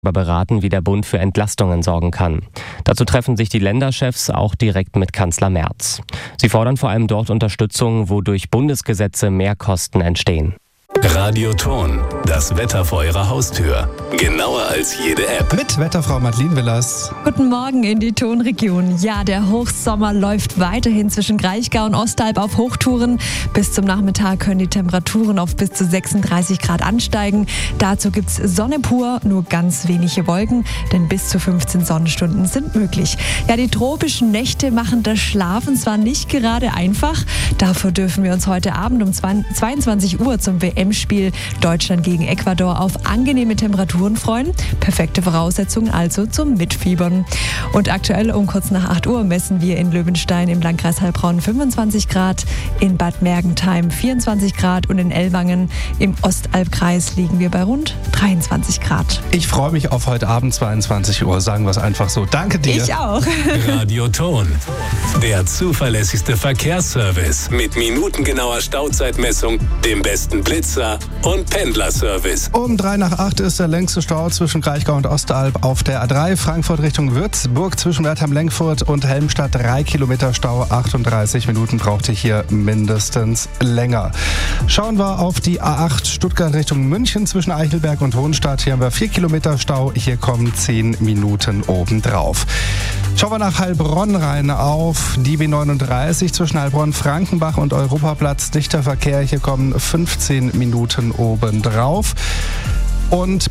beraten, wie der Bund für Entlastungen sorgen kann. Dazu treffen sich die Länderchefs auch direkt mit Kanzler Merz. Sie fordern vor allem dort Unterstützung, wo durch Bundesgesetze mehr Kosten entstehen. Radioton, das Wetter vor Ihrer Haustür. Genauer als jede App. Mit Wetterfrau Madeleine Willers. Guten Morgen in die Tonregion. Ja, der Hochsommer läuft weiterhin zwischen Kraichgau und Ostalb auf Hochtouren. Bis zum Nachmittag können die Temperaturen auf bis zu 36 Grad ansteigen. Dazu gibt's Sonne pur, nur ganz wenige Wolken, denn bis zu 15 Sonnenstunden sind möglich. Ja, die tropischen Nächte machen das Schlafen zwar nicht gerade einfach. Dafür dürfen wir uns heute Abend um 22 Uhr zum WM-Spiel Deutschland gegen Ecuador auf angenehme Temperaturen freuen. Perfekte Voraussetzungen also zum Mitfiebern. Und aktuell um kurz nach 8 Uhr messen wir in Löwenstein im Landkreis Heilbronn 25 Grad, in Bad Mergentheim 24 Grad und in Ellwangen im Ostalbkreis liegen wir bei rund 23 Grad. Ich freue mich auf heute Abend 22 Uhr, sagen wir es einfach so. Danke dir. Ich auch. Radioton, der zuverlässigste Verkehrsservice mit minutengenauer Stauzeitmessung, dem besten Blitzer und Pendlerservice. Um 7:03 ist der längste Stau zwischen Kraichgau und Ostalb auf der A3 Frankfurt Richtung Würzburg zwischen Wertheim-Lengfurt und Helmstadt 3 Kilometer Stau. 38 Minuten brauchte hier mindestens länger. Schauen wir auf die A8 Stuttgart Richtung München zwischen Eichelberg und Hohenstadt. Hier haben wir 4 Kilometer Stau. Hier kommen 10 Minuten obendrauf. Schauen wir nach Heilbronn rein auf die B39 zwischen Heilbronn-Frankenbach und Europaplatz. Dichter Verkehr, hier kommen 15 Minuten obendrauf. Und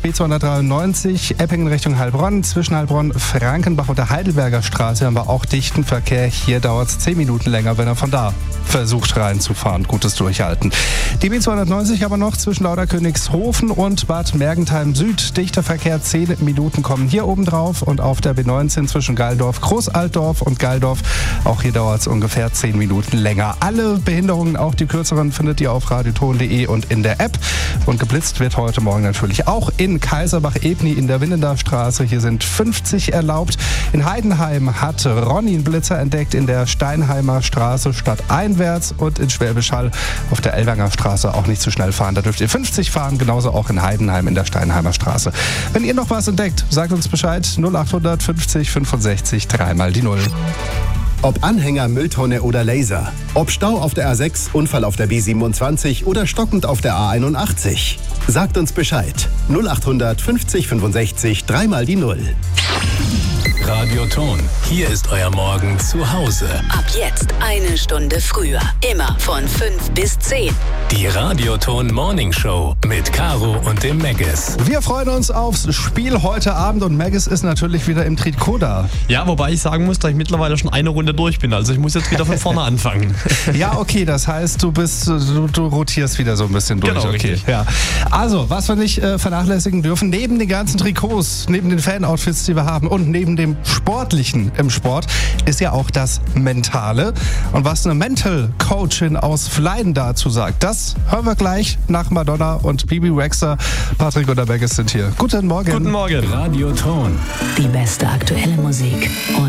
B293 Eppingen Richtung Heilbronn zwischen Heilbronn-Frankenbach und der Heidelberger Straße haben wir auch dichten Verkehr. Hier dauert es 10 Minuten länger, wenn er von da versucht reinzufahren. Gutes Durchhalten. Die B290 aber noch zwischen Lauderkönigshofen und Bad Mergentheim Süd. Dichter Verkehr, 10 Minuten kommen hier oben drauf. Und auf der B19 zwischen Geildorf, Großaltdorf und Geildorf, auch hier dauert es ungefähr 10 Minuten länger. Alle Behinderungen, auch die kürzeren, findet ihr auf radioton.de und in der App. Und geblitzt wird heute Morgen natürlich auch in Kaiserbach-Ebni in der Winnender Straße. Hier sind 50 erlaubt. In Heidenheim hat Ronny einen Blitzer entdeckt in der Steinheimer Straße stadteinwärts und in Schwäbisch Hall auf der Ellwanger Straße auch nicht zu schnell fahren. Da dürft ihr 50 fahren, genauso auch in Heidenheim in der Steinheimer Straße. Wenn ihr noch was entdeckt, sagt uns Bescheid. 0800 50 65 3 die 0. Ob Anhänger, Mülltonne oder Laser. Ob Stau auf der A6, Unfall auf der B27 oder stockend auf der A81. Sagt uns Bescheid. 0800 50 65 3 die 0. Radioton, hier ist euer Morgen zu Hause. Ab jetzt 1 Stunde früher. Immer von 5 bis 10. Die Radioton Morning Show mit Caro und dem Maggis. Wir freuen uns aufs Spiel heute Abend und Maggis ist natürlich wieder im Trikot da. Ja, wobei ich sagen muss, dass ich mittlerweile schon eine Runde durch bin. Also ich muss jetzt wieder von vorne anfangen. Ja, okay, das heißt, du rotierst wieder so ein bisschen durch. Genau, okay. richtig. Ja. Also, was wir nicht vernachlässigen dürfen, neben den ganzen Trikots, neben den Fan-Outfits, die wir haben und neben dem Sportlichen im Sport, ist ja auch das Mentale. Und was eine Mental Coachin aus Fleiden dazu sagt, das hören wir gleich nach Madonna und Bibi Rexha. Patrick und der Maggis sind hier. Guten Morgen. Guten Morgen. Radioton. Die beste aktuelle Musik und